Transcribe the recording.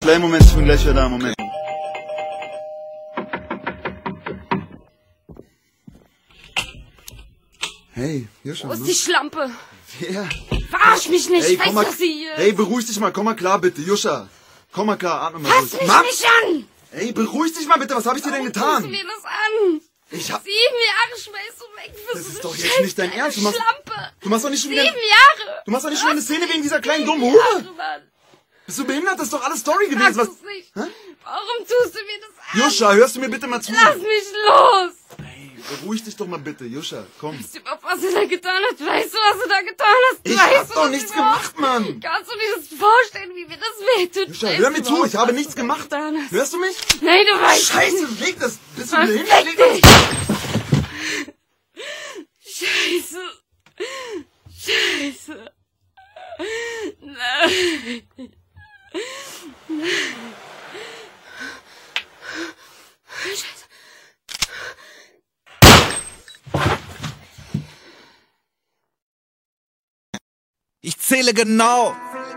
Kleinen Moment, ich bin gleich wieder da, Moment. Hey, Joscha, Wo ist die Schlampe? Wer? Verarsch mich nicht, Hey, ich weiß, mal, dass sie hier ist. hey, beruhig dich mal, komm mal klar, bitte, Joscha. Komm mal klar, atme mal Fass durch. mich Mann! nicht an! Ey, beruhig dich mal bitte, was habe ich dir denn getan? Tust du mir das an? 7 Jahre schmeißt du weg für Das so ist eine doch jetzt nicht dein Ernst. Schlampe. Du machst doch nicht schon wieder... 7 Jahre! Du machst doch nicht schon wieder eine Szene wegen dieser kleinen dummen 7 Hure. Jahre, Mann. Bist du behindert? Das ist doch alles Story gewesen. Hast Was... du's nicht? Hä? Warum tust du mir das an? Joscha, hörst du mir bitte mal zu? Lass mich los! Hey, beruhig dich doch mal bitte, Joscha, komm. Weißt du überhaupt, was du da getan hast? Weißt du, was du da getan hast? Ich weißt hab du doch das nichts überhaupt? gemacht, Mann. Kannst du dir das vorstellen, wie mir das wehtut? Joscha, Weißt hör du mir zu, überhaupt, ich habe was nichts du gemacht. getan hast? Hörst du mich? Nein, du weißt Scheiße, nicht. leg das. Bist du Was behindert? leg Leg das. Scheiße. Scheiße. Nein. Scheiße. Ich zähle genau